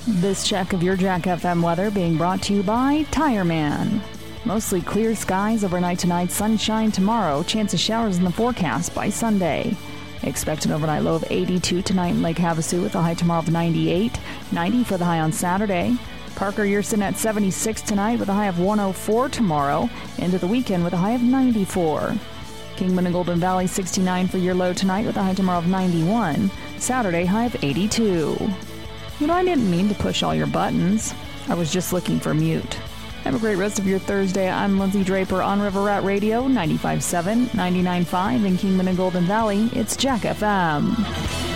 This check of your Jack FM weather being brought to you by Tire Man. Mostly clear skies overnight tonight, sunshine tomorrow, chance of showers in the forecast by Sunday. Expect an overnight low of 82 tonight in Lake Havasu with a high tomorrow of 98, 90 for the high on Saturday. Parker, you're sitting at 76 tonight with a high of 104 tomorrow, into the weekend with a high of 94. Kingman and Golden Valley 69 for your low tonight with a high tomorrow of 91, Saturday high of 82. You know, I didn't mean to push all your buttons. I was just looking for mute. Have a great rest of your Thursday. I'm Lindsay Draper on River Rat Radio, 95.7, 99.5 in Kingman and Golden Valley. It's Jack FM.